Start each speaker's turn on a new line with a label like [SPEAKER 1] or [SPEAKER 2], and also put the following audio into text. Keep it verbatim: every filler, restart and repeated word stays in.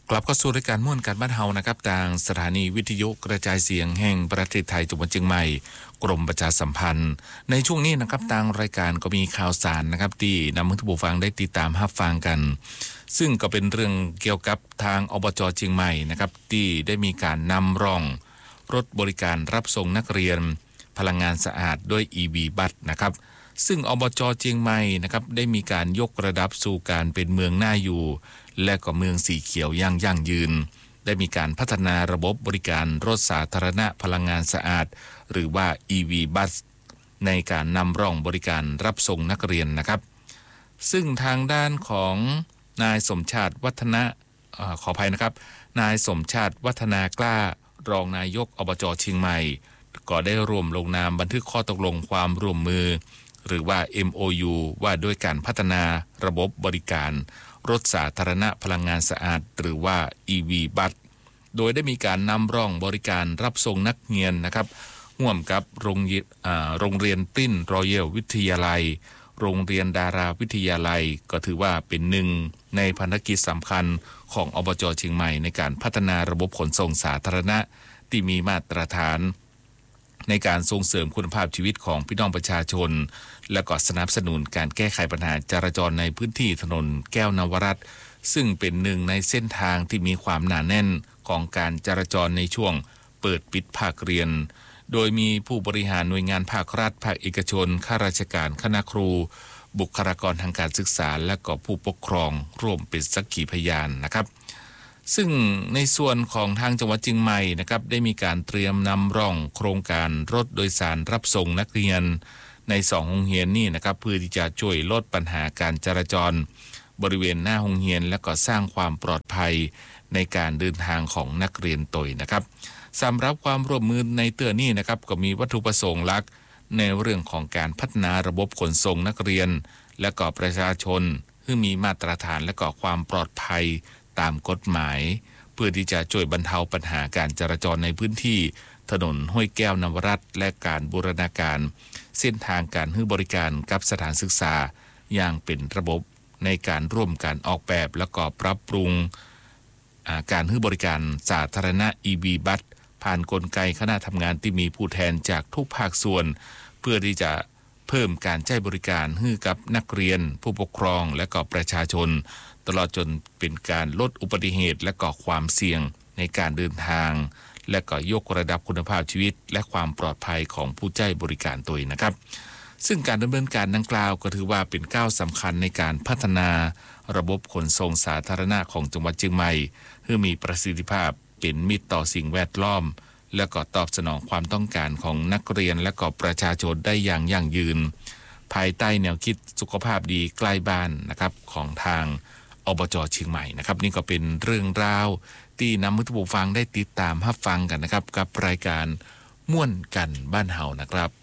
[SPEAKER 1] กลับเข้าสู่รายการม่วนกันบ้านเฮานะครับทางสถานีวิทยุกระจายเสียงแห่งประเทศไทยจังหวัดเชียงใหม่กรมประชาสัมพันธ์ในช่วงนี้นะครับทางรายการก็มีข่าวสารนะครับที่นำให้ท่านผู้ฟังได้ติดตามรับฟังกันซึ่งก็เป็นเรื่องเกี่ยวกับทางอบจ.เชียงใหม่นะครับที่ได้มีการนำร่องรถบริการรับส่งนักเรียนพลังงานสะอาดด้วย อี วี บัสนะครับซึ่งอบจ.เชียงใหม่นะครับได้มีการยกระดับสู่การเป็นเมืองน่าอยู่และก็เมืองสีเขียวอย่างยั่งยืนได้มีการพัฒนาระบบบริการรถสาธารณะพลังงานสะอาดหรือว่า อี วี บัสในการนำร่องบริการรับส่งนักเรียนนะครับซึ่งทางด้านของนายสมชาติวัฒนะอขออภัยนะครับนายสมชาติวัฒนากล้ารองนายกอบจ.เชียงใหม่ก็ได้ร่วมลงนามบันทึกข้อตกลงความร่วมมือหรือว่า เอ็ม โอ ยู ว่าด้วยการพัฒนาระบบบริการรถสาธารณะพลังงานสะอาดหรือว่า อี วี บัสโดยได้มีการนำร่องบริการรับส่งนักเรียนนะครับร่วมกับโรงโรงเรียนปริ้นรอยัลวิทยาลัยโรงเรียนดาราวิทยาลัยก็ถือว่าเป็นหนึ่งในภารกิจสำคัญของอบจ.เชียงใหม่ในการพัฒนาระบบขนส่งสาธารณะที่มีมาตรฐานในการส่งเสริมคุณภาพชีวิตของพี่น้องประชาชนและก็สนับสนุนการแก้ไขปัญหาจราจรในพื้นที่ถนนแก้วนวรัตน์ซึ่งเป็นหนึ่งในเส้นทางที่มีความหนาแน่นของการจราจรในช่วงเปิดปิดภาคเรียนโดยมีผู้บริหารหน่วยงานภาครัฐภาคเอกชนข้าราชการคณะครูบุคลากรทางการศึกษาและก็ผู้ปกครองร่วมเป็นสักขีพยานนะครับซึ่งในส่วนของทางจังหวัดเชียงใหม่นะครับได้มีการเตรียมนำร่องโครงการรถโดยสารรับส่งนักเรียนในสองโรงเรียนนี่นะครับเพื่อที่จะช่วยลดปัญหาการจราจรบริเวณหน้าโรงเรียนและก็สร้างความปลอดภัยในการเดินทางของนักเรียนตัวนะครับสำหรับความร่วมมือในเตือนนี้นะครับก็มีวัตถุประสงค์หลักในเรื่องของการพัฒนาระบบขนส่งนักเรียนและก็ประชาชนที่มีมาตรฐานและก็ความปลอดภัยตามกฎหมายเพื่อที่จะช่วยบรรเทาปัญหาการจราจรในพื้นที่ถนนห้วยแก้วนวรัตน์และการบูรณาการเส้นทางการให้บริการกับสถานศึกษาอย่างเป็นระบบในการร่วมการออกแบบและก็ปรับปรุงการให้บริการสาธารณะ อี วี บัสผ่านกลไกคณะทำงานที่มีผู้แทนจากทุกภาคส่วนเพื่อที่จะเพิ่มการใช้บริการให้กับนักเรียนผู้ปกครองและก็ประชาชนตลอดจนเป็นการลดอุบัติเหตุและก็ความเสี่ยงในการเดินทางและก็ยกระดับคุณภาพชีวิตและความปลอดภัยของผู้ใช้บริการตัวเองนะครับซึ่งการดำเนินการดังกล่าวก็ถือว่าเป็นก้าวสำคัญในการพัฒนาระบบขนส่งสาธารณะของจังหวัดเชียงใหม่ให้มีประสิทธิภาพเป็นมิตรต่อสิ่งแวดล้อมและก็ตอบสนองความต้องการของนักเรียนและก็ประชาชนได้อย่างยั่งยืนภายใต้แนวคิดสุขภาพดีใกล้บ้านนะครับของทางอบจ.เชียงใหม่นะครับนี่ก็เป็นเรื่องราวที่นำให้ท่านผู้ฟังได้ติดตามรับฟังกันนะครับกับรายการม่วนกันบ้านเฮานะครับ